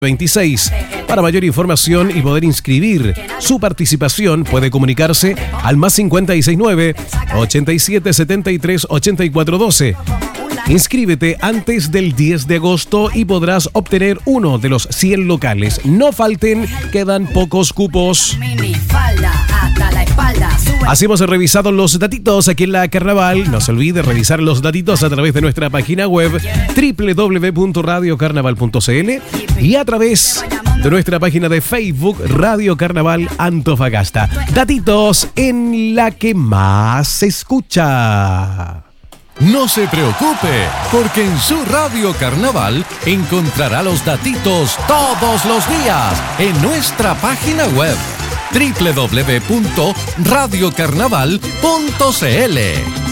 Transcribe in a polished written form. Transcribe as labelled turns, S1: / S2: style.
S1: 26. Para mayor información y poder inscribir su participación, puede comunicarse al más 569 8773 8412. Inscríbete antes del 10 de agosto y podrás obtener uno de los 100 locales. No falten, quedan pocos cupos. Así hemos revisado los datitos aquí en la Carnaval. No se olvide revisar los datitos a través de nuestra página web www.radiocarnaval.cl y a través de nuestra página de Facebook Radio Carnaval Antofagasta. Datitos en la que más se escucha.
S2: No se preocupe, porque en su Radio Carnaval encontrará los datitos todos los días en nuestra página web www.radiocarnaval.cl.